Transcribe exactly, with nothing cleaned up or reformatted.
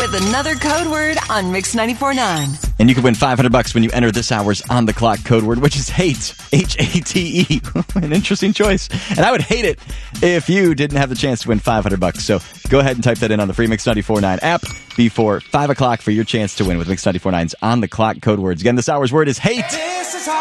with another code word on Mix ninety-four point nine. And you can win five hundred bucks when you enter this hour's On the Clock code word, which is HATE. H A T E. An interesting choice. And I would hate it if you didn't have the chance to win five hundred bucks. So go ahead and type that in on the free Mix ninety-four point nine app before five o'clock for your chance to win with Mix ninety-four point nine's On the Clock code words. Again, this hour's word is HATE.